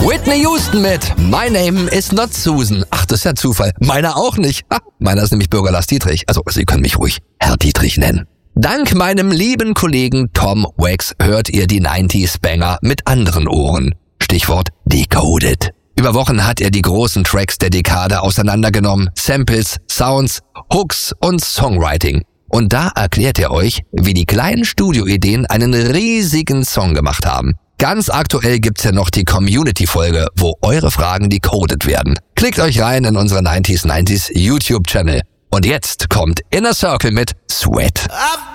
Whitney Houston mit My Name is not Susan. Ach, das ist ja Zufall. Meiner auch nicht. Meiner ist nämlich Bürger Lars Dietrich. Also, Sie können mich ruhig Herr Dietrich nennen. Dank meinem lieben Kollegen Tom Wax hört ihr die 90s-Banger mit anderen Ohren. Stichwort Decoded. Über Wochen hat er die großen Tracks der Dekade auseinandergenommen. Samples, Sounds, Hooks und Songwriting. Und da erklärt er euch, wie die kleinen Studioideen einen riesigen Song gemacht haben. Ganz aktuell gibt's ja noch die Community-Folge, wo eure Fragen decoded werden. Klickt euch rein in unsere 90s YouTube-Channel. Und jetzt kommt Inner Circle mit Sweat.